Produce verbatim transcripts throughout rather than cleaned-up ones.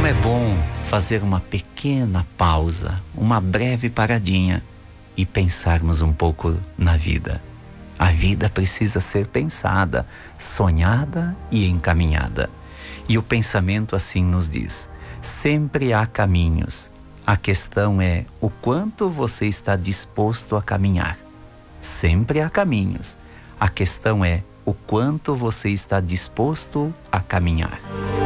Como é bom fazer uma pequena pausa, uma breve paradinha e pensarmos um pouco na vida. A vida precisa ser pensada, sonhada e encaminhada. E o pensamento assim nos diz: sempre há caminhos. A questão é o quanto você está disposto a caminhar. Sempre há caminhos. A questão é o quanto você está disposto a caminhar.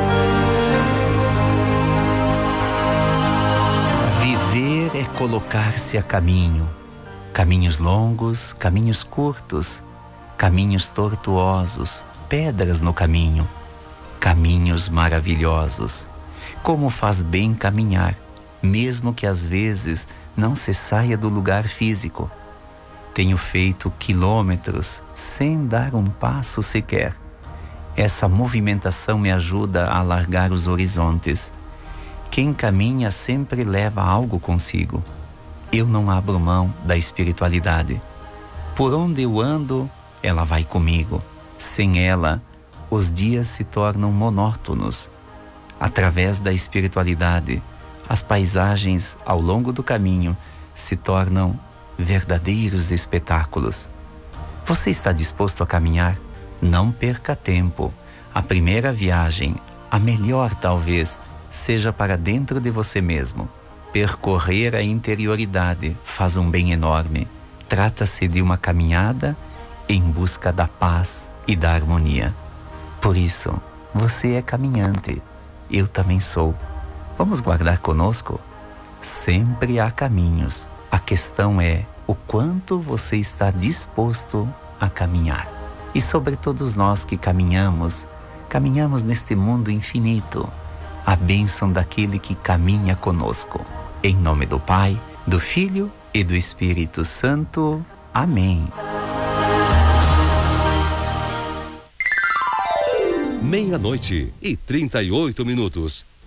Viver é colocar-se a caminho. Caminhos longos, caminhos curtos, caminhos tortuosos, pedras no caminho, caminhos maravilhosos. Como faz bem caminhar, mesmo que às vezes não se saia do lugar físico. Tenho feito quilômetros sem dar um passo sequer. Essa movimentação me ajuda a alargar os horizontes. Quem caminha sempre leva algo consigo. Eu não abro mão da espiritualidade. Por onde eu ando, ela vai comigo. Sem ela, os dias se tornam monótonos. Através da espiritualidade, as paisagens ao longo do caminho se tornam verdadeiros espetáculos. Você está disposto a caminhar? Não perca tempo. A primeira viagem, a melhor talvez, seja para dentro de você mesmo. Percorrer a interioridade faz um bem enorme. Trata-se de uma caminhada em busca da paz e da harmonia. Por isso, você é caminhante. Eu também sou. Vamos guardar conosco? Sempre há caminhos. A questão é o quanto você está disposto a caminhar. E sobre todos nós que caminhamos, caminhamos neste mundo infinito, a bênção daquele que caminha conosco. Em nome do Pai, do Filho e do Espírito Santo. Amém. Meia-noite e trinta e oito minutos.